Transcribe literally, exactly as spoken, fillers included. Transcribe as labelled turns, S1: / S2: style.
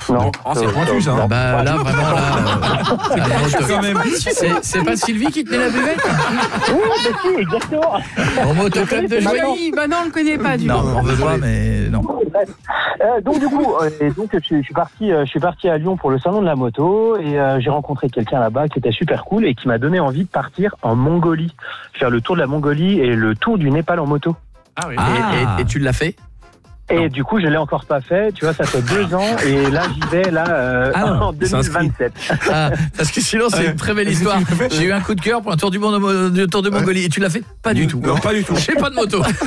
S1: Non.
S2: Oh, c'est pointu, ça.
S3: Bah là, vraiment, là. euh, la moto-
S2: Quand même.
S3: c'est, c'est pas Sylvie qui tenait la buvette?
S1: Oui, mais si, exactement.
S3: Au motoclub de
S1: Bah
S3: Joigny?
S4: Oui, bah non, on le connaît pas du
S3: Non,
S4: coup.
S3: on veut pas, mais non.
S1: Euh, donc du coup, euh, et donc je, je suis parti, euh, je suis parti à Lyon pour le salon de la moto et euh, j'ai rencontré quelqu'un là-bas qui était super cool et qui m'a donné envie de partir en Mongolie, faire le tour de la Mongolie et le tour du Népal en moto.
S2: Ah oui.
S3: Et, et- et tu l'as fait?
S1: Et du coup, je l'ai encore pas fait. Tu vois, ça fait deux ans et là, j'y vais là euh,
S2: Ah non,
S1: en deux mille vingt-sept.
S3: Ah, parce que sinon, c'est une très belle histoire. J'ai eu un coup de cœur pour un tour du monde, du tour de Mongolie. Et tu l'as fait? Pas du tout.
S2: Non, pas du tout.
S3: J'ai pas de moto.